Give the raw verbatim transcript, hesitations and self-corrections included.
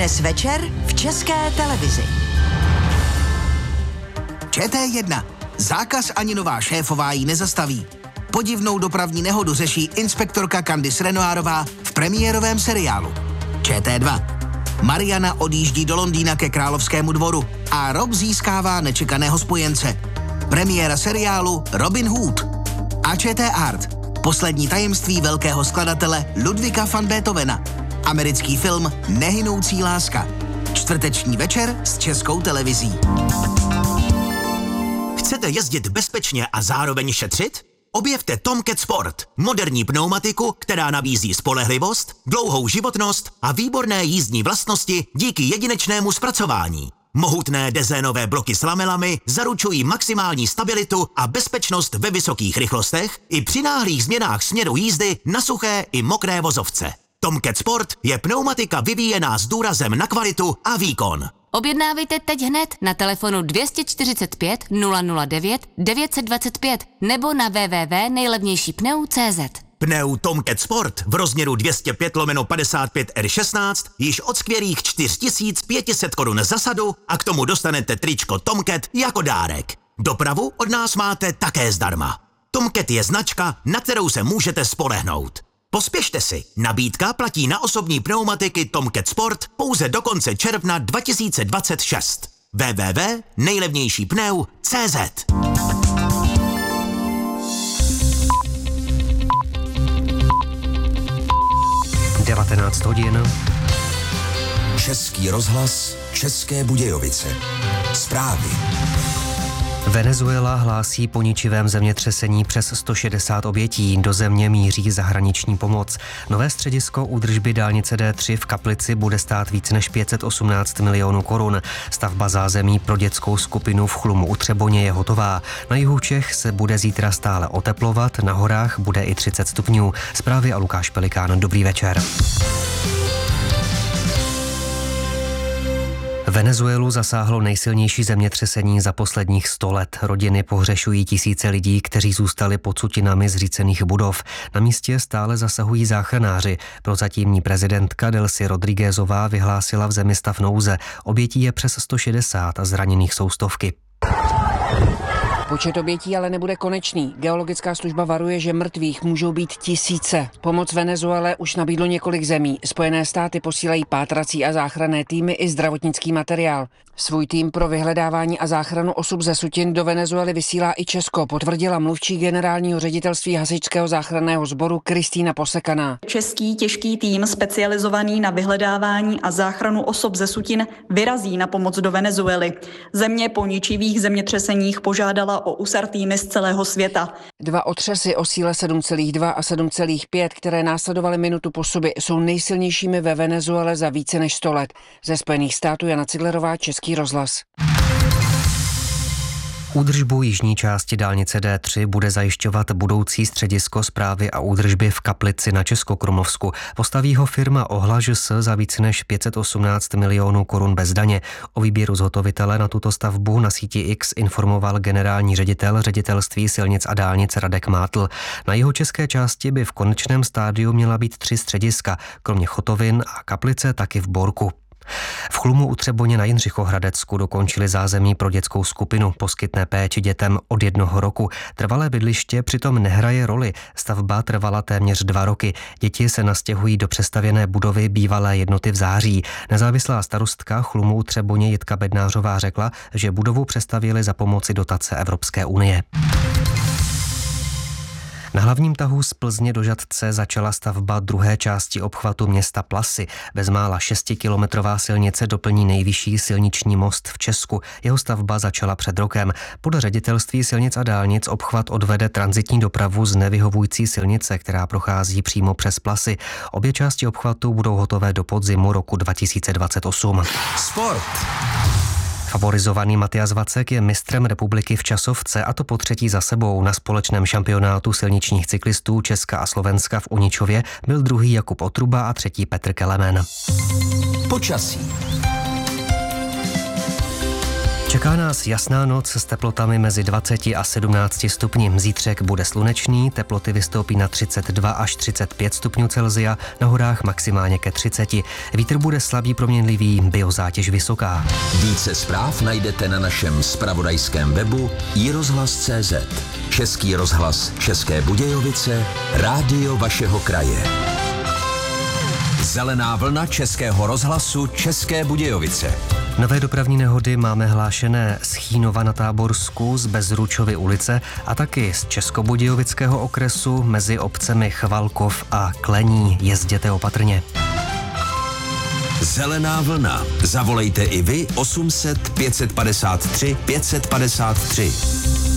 Dnes večer v České televizi. Č T jedna. Zákaz ani nová šéfová ji nezastaví. Podivnou dopravní nehodu řeší inspektorka Candice Renoirová v premiérovém seriálu. Č T dva. Mariana odjíždí do Londýna ke královskému dvoru a Rob získává nečekaného spojence. Premiéra seriálu Robin Hood. A Č T Art. Poslední tajemství velkého skladatele Ludvíka van Beethovena. Americký film Nehynoucí láska. Čtvrteční večer s Českou televizí. Chcete jezdit bezpečně a zároveň šetřit? Objevte Tomcat Sport, moderní pneumatiku, která nabízí spolehlivost, dlouhou životnost a výborné jízdní vlastnosti díky jedinečnému zpracování. Mohutné dezénové bloky s lamelami zaručují maximální stabilitu a bezpečnost ve vysokých rychlostech i při náhlých změnách směru jízdy na suché i mokré vozovce. Tomcat Sport je pneumatika vyvíjená s důrazem na kvalitu a výkon. Objednávejte teď hned na telefonu dvě čtyři pět nula nula devět devět dva pět nebo na w w w tečka nejlevnější pneu tečka cé zet. Pneu Tomcat Sport v rozměru dvě stě pět lomeno padesát pět R šestnáct již od skvělých čtyři tisíce pět set korun za sadu a k tomu dostanete tričko Tomcat jako dárek. Dopravu od nás máte také zdarma. Tomcat je značka, na kterou se můžete spolehnout. Pospěšte si, nabídka platí na osobní pneumatiky Tomcat Sport pouze do konce června dva tisíce dvacet šest. w w w tečka nejlevnější pneu tečka cé zet. devatenáct hodin. Český rozhlas, České Budějovice. Zprávy. Venezuela hlásí po ničivém zemětřesení přes sto šedesát obětí. Do země míří zahraniční pomoc. Nové středisko údržby dálnice D tři v Kaplici bude stát víc než pět set osmnáct milionů korun. Stavba zázemí pro dětskou skupinu v Chlumu u Třeboně je hotová. Na jihu Čech se bude zítra stále oteplovat, na horách bude i třicet stupňů. Zprávy a Lukáš Pelikán. Dobrý večer. Venezuelu zasáhlo nejsilnější zemětřesení za posledních sto let. Rodiny pohřešují tisíce lidí, kteří zůstali pod sutinami zřícených budov. Na místě stále zasahují záchranáři. Prozatímní prezidentka Delcy Rodríguezová vyhlásila v zemi stav nouze. Obětí je přes sto šedesát a zraněných jsou stovky. Počet obětí ale nebude konečný. Geologická služba varuje, že mrtvých můžou být tisíce. Pomoc Venezuele už nabídlo několik zemí. Spojené státy posílají pátrací a záchranné týmy i zdravotnický materiál. Svůj tým pro vyhledávání a záchranu osob ze sutin do Venezuely vysílá i Česko, potvrdila mluvčí generálního ředitelství hasičského záchranného sboru Kristýna Posekaná. Český těžký tým specializovaný na vyhledávání a záchranu osob ze sutin vyrazí na pomoc do Venezuely. Země po ničivých zemětřeseních požádala o úsar týmy z celého světa. Dva otřesy o síle sedm celá dva a sedm celá pět, které následovaly minutu po sobě, jsou nejsilnějšími ve Venezuele za více než sto let. Ze Spojených států Jana Ciglerová, Český rozhlas. Údržbu jižní části dálnice D tři bude zajišťovat budoucí středisko správy a údržby v Kaplici na Českokrumlovsku. Postaví ho firma Ohla ž s za více než pět set osmnáct milionů korun bez daně. O výběru zhotovitele na tuto stavbu na síti X informoval generální ředitel ředitelství silnic a dálnic Radek Mátl. Na jeho české části by v konečném stádiu měla být tři střediska, kromě Chotovin a Kaplice taky v Borku. V Chlumu u Třeboně na Jindřichohradecku dokončili zázemí pro dětskou skupinu, poskytne péči dětem od jednoho roku. Trvalé bydliště přitom nehraje roli. Stavba trvala téměř dva roky. Děti se nastěhují do přestavěné budovy bývalé jednoty v září. Nezávislá starostka Chlumu u Třeboně Jitka Bednářová řekla, že budovu přestavěli za pomoci dotace Evropské unie. Na hlavním tahu z Plzně do Žatce začala stavba druhé části obchvatu města Plasy. Bezmála šestikilometrová silnice doplní nejvyšší silniční most v Česku. Jeho stavba začala před rokem. Podle ředitelství silnic a dálnic obchvat odvede tranzitní dopravu z nevyhovující silnice, která prochází přímo přes Plasy. Obě části obchvatu budou hotové do podzimu roku dva tisíce dvacet osm. Sport. Favorizovaný Matias Vacek je mistrem republiky v časovce, a to po třetí za sebou. Na společném šampionátu silničních cyklistů Česka a Slovenska v Uničově byl druhý Jakub Otruba a třetí Petr Kelemen. Počasí. Čeká nás jasná noc s teplotami mezi dvaceti a sedmnácti stupni. Zítřek bude slunečný, teploty vystoupí na třicet dva až třicet pět stupňů Celsia, na horách maximálně ke třiceti. Vítr bude slabý proměnlivý, biozátěž vysoká. Více zpráv najdete na našem zpravodajském webu i rozhlas tečka cé zet. Český rozhlas České Budějovice, rádio vašeho kraje. Zelená vlna Českého rozhlasu České Budějovice. Nové dopravní nehody máme hlášené z Chínova na Táborsku, z Bezručovy ulice a taky z Českobudějovického okresu mezi obcemi Chvalkov a Klení. Jezděte opatrně. Zelená vlna. Zavolejte i vy osm set pět set padesát tři pět set padesát tři.